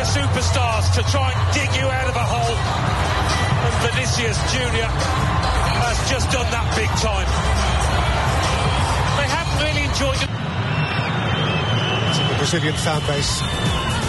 superstars to try and dig you out of a hole. And Vinicius Junior has just done that big time. They haven't really enjoyed it. The Brazilian fan base